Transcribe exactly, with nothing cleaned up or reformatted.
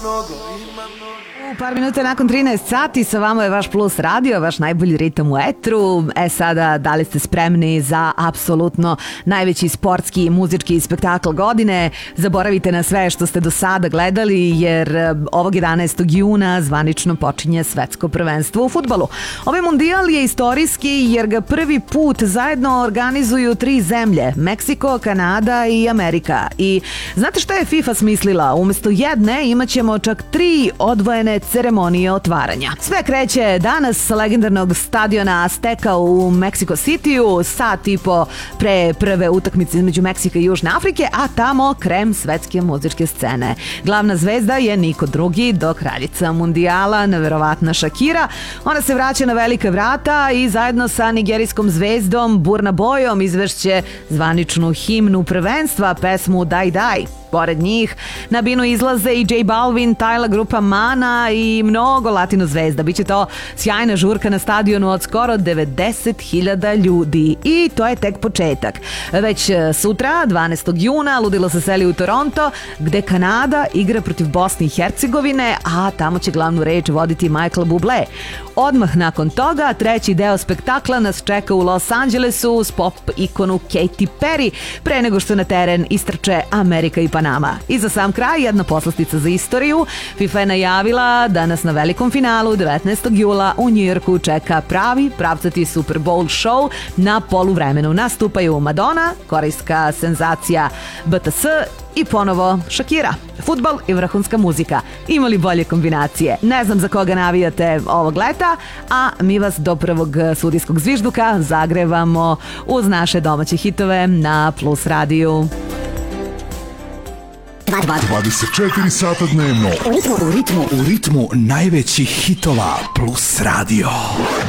U par minuta nakon trinaest sati sa vama je vaš Plus radio, vaš najbolji ritam u etru. E sada, da li ste spremni za apsolutno najveći sportski i muzički spektakl godine? Zaboravite na sve što ste do sada gledali, jer ovog jedanaestog juna zvanično počinje svetsko prvenstvo u fudbalu. Ovaj mundijal je istorijski jer ga prvi put zajedno organizuju tri zemlje: Meksiko, Kanada i Amerika. I znate šta je FIFA smislila? Umesto jedne imaćemo čak tri odvojene ceremonije otvaranja. Sve kreće danas sa legendarnog stadiona Azteka u Mexico City-u, sat i po pre prve utakmice između Meksika i Južne Afrike, a tamo krem svetske muzičke scene. Glavna zvezda je niko drugi do kraljica mundijala, neverovatna Shakira. Ona se vraća na velika vrata i zajedno sa nigerijskom zvezdom Burna Boyom izvešće zvaničnu himnu prvenstva, pesmu Daj Daj. Pored njih na binu izlaze i J Balvin, Tyla, grupa Mana i mnogo latino zvezda. Biće to sjajna žurka na stadionu od skoro devedeset hiljada ljudi. I to je tek početak. Već sutra, dvanaestog juna, ludilo se seli u Toronto, gde Kanada igra protiv Bosne i Hercegovine, a tamo će glavnu reč voditi Michael Bublé. Odmah nakon toga, treći deo spektakla nas čeka u Los Angelesu uz pop ikonu Katy Perry, pre nego što na teren istrče Amerika i Panama. I za sam kraj jedna poslastica za istoriju. FIFA je najavila da nas na velikom finalu devetnaestog jula u Njujorku čeka pravi pravcati Super Bowl show. Na poluvremenu nastupaju Madonna, korejska senzacija B T S i ponovo Shakira. Fudbal i vrhunska muzika. Ima li bolje kombinacije? Ne znam za koga navijate ovog leta, a mi vas do prvog sudijskog zvižduka zagrevamo uz naše domaće hitove na Plus radiju. dvadeset četiri sata dnevno. U ritmu, u ritmu, u ritmu najvećih hitova Plus radio.